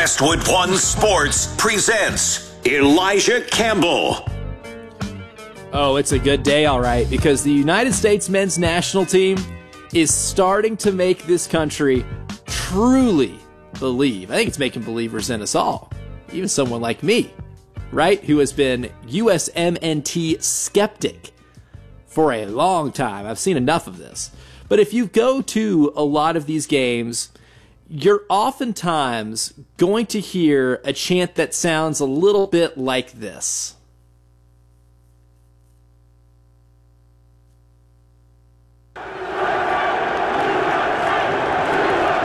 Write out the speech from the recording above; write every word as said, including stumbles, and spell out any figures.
Westwood One Sports presents Elijah Campbell. Oh, it's a good day, all right, because the United States men's national team is starting to make this country truly believe. I think it's making believers in us all, even someone like me, right, who has been U S M N T skeptic for a long time. I've seen enough of this. But if you go to a lot of these games, you're oftentimes going to hear a chant that sounds a little bit like this.